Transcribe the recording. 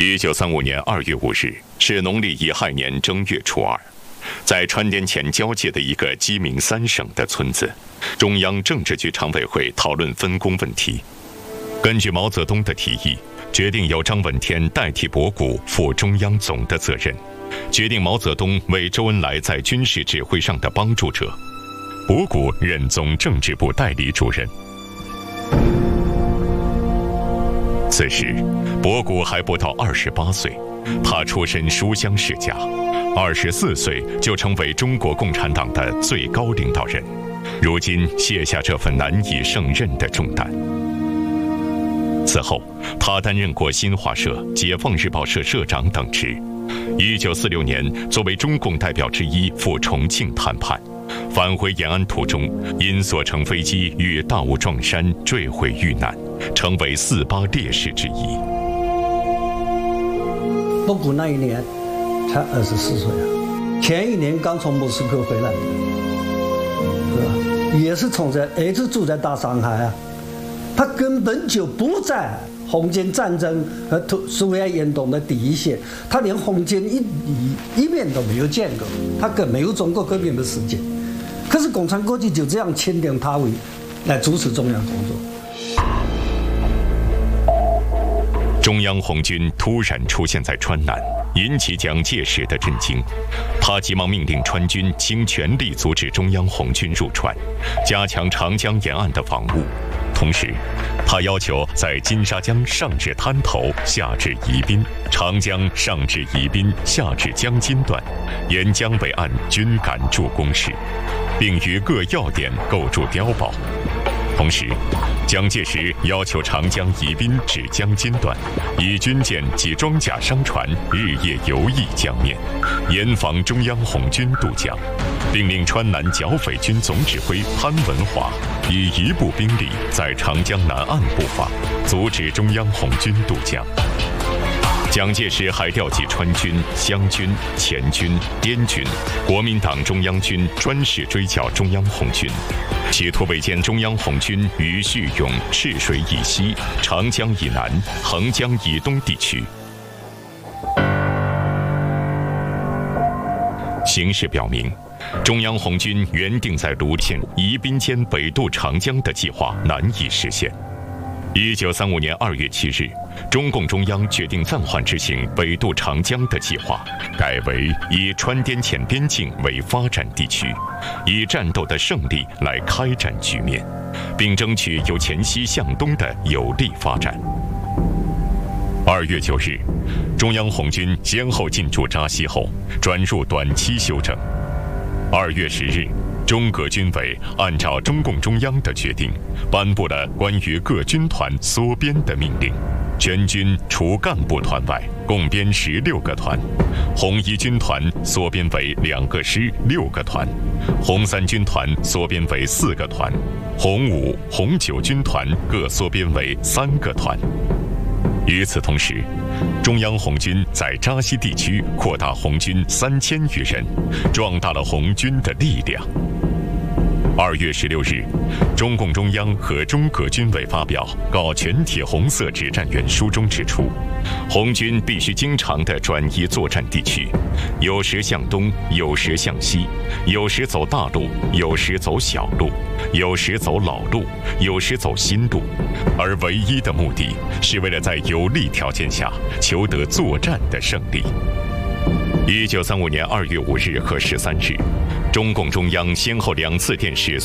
1935年2月5日是农历乙亥年正月初2，在川滇黔交界的一个鸡鸣3省的村子，中央政治局常委会讨论分工问题。根据毛泽东的提议，决定由张闻天代替博古负中央总的责任，决定毛泽东为周恩来在军事指挥上的帮助者，博古任总政治部代理主任。此时，博古还不到28岁，他出身书香世家，24岁就成为中国共产党的最高领导人，如今卸下这份难以胜任的重担。此后，他担任过新华社、解放日报社社长等职。1946年，作为中共代表之一赴重庆谈判，返回延安途中，因所乘飞机遇大雾撞山坠毁遇难，成为4·8烈士之一。 博古那一年才24岁啊，前一年刚从莫斯科回来，也是一直住在大上海啊。他根本就不在红巾战争和苏维埃严冬的第一线，他连红巾一面都没有见过，他更没有中国革命的时间。可是共产国际就这样钦定他为来主持中央工作。 中央红军突然出现在川南，引起蒋介石的震惊。他急忙命令川军倾全力阻止中央红军入川，加强长江沿岸的防务。同时，他要求在金沙江上至滩头，下至宜宾；长江上至宜宾，下至江津段，沿江北岸均赶驻工事，并于各要点构筑碉堡。同时，蒋介石要求长江宜宾至江津段，以军舰及装甲商船日夜游弋江面，严防中央红军渡江，并令川南剿匪军总指挥潘文华以1部兵力在长江南岸布防，阻止中央红军渡江。蒋介石还调集川军、湘军、黔军、滇军、国民党中央军专事追剿中央红军，企图围歼中央红军于叙永、赤水以西、长江以南、横江以东地区。形势表明，中央红军原定在泸县、宜宾间北渡长江的计划难以实现。1935年2月7日，中共中央决定暂缓执行北渡长江的计划，改为以川滇黔边境为发展地区，以战斗的胜利来开展局面，并争取由黔西向东的有利发展。2月9日，中央红军先后进驻扎西后，转入短期休整。2月10日，中革军委按照中共中央的决定，颁布了关于各军团缩编的命令。全军除干部团外，共编16个团；红一军团缩编为2个师6个团；红3军团缩编为4个团；红5、红9军团各缩编为3个团。与此同时，中央红军在扎西地区扩大红军3000余人，壮大了红军的力量。2月16日，中共中央和中革军委发表《告全体红色指战员书》中指出，红军必须经常地转移作战地区，有时向东，有时向西，有时走大路，有时走小路，有时走老路，有时走新路，而唯一的目的是为了在有利条件下求得作战的胜利。1935年2月5日和13日，中共中央先后2次电示